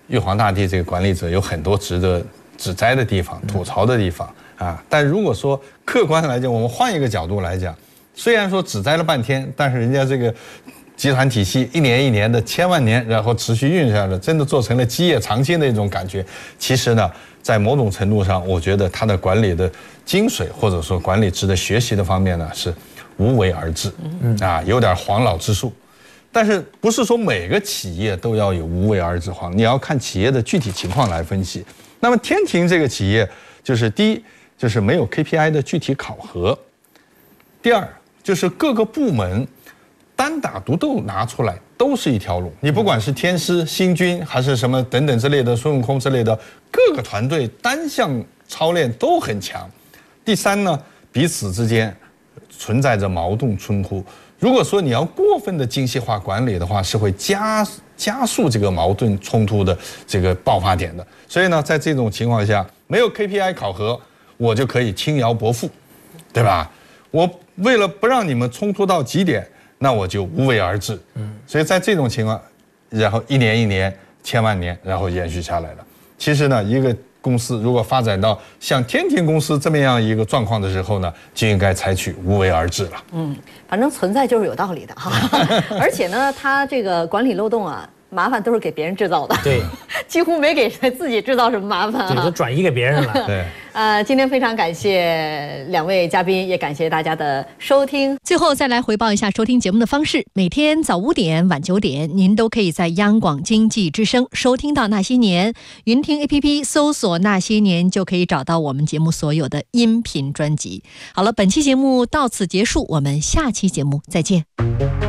玉皇大帝这个管理者有很多值得指摘的地方、吐槽的地方啊。但如果说客观来讲，我们换一个角度来讲，虽然说指摘了半天，但是人家这个集团体系一年一年的千万年，然后持续运下来，真的做成了基业长青的一种感觉。其实呢，在某种程度上，我觉得它的管理的精髓，或者说管理值得学习的方面呢，是无为而治，有点黄老之术。但是不是说每个企业都要有无为而治你要看企业的具体情况来分析。那么天庭这个企业，就是第一，就是没有 KPI 的具体考核；第二，就是各个部门单打独斗拿出来都是一条龙。你不管是天师、星君还是什么等等之类的，孙悟空之类的，各个团队单项操练都很强。第三呢，彼此之间存在着矛盾冲突。如果说你要过分的精细化管理的话，是会加速这个矛盾冲突的这个爆发点的。所以呢，在这种情况下，没有 KPI 考核，我就可以轻徭薄赋，对吧？我为了不让你们冲突到极点，那我就无为而治。所以在这种情况，然后一年一年、千万年，然后延续下来了。其实呢，一个公司如果发展到像天庭公司这么样一个状况的时候呢，就应该采取无为而治了。 反正存在就是有道理的哈。而且呢，它这个管理漏洞啊，麻烦都是给别人制造的， 对， 几乎没给自己制造什么麻烦对，都转移给别人了。 对。 今天非常感谢两位嘉宾，也感谢大家的收听。最后再来回报一下收听节目的方式：每天早5点、晚9点，您都可以在央广经济之声收听到《那些年》，云听 APP 搜索《那些年》就可以找到我们节目所有的音频专辑。好了，本期节目到此结束，我们下期节目再见。